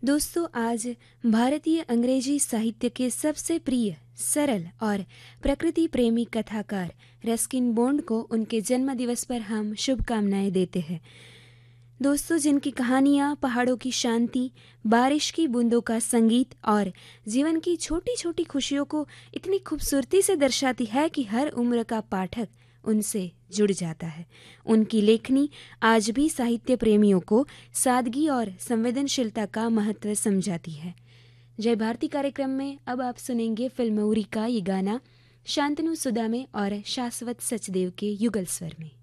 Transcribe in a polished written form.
दोस्तों, आज भारतीय अंग्रेजी साहित्य के सबसे प्रिय, सरल और प्रकृति प्रेमी कथाकार रस्किन बॉन्ड को उनके जन्मदिवस पर हम शुभकामनाएं देते हैं। दोस्तों, जिनकी कहानियाँ पहाड़ों की शांति, बारिश की बूंदों का संगीत और जीवन की छोटी छोटी खुशियों को इतनी खूबसूरती से दर्शाती है कि हर उम्र का पाठक उनसे जुड़ जाता है। उनकी लेखनी आज भी साहित्य प्रेमियों को सादगी और संवेदनशीलता का महत्व समझाती है। जय भारती कार्यक्रम में अब आप सुनेंगे फिल्म उरी का ये गाना शांतनु सुदा में और शाश्वत सचदेव के युगल स्वर में।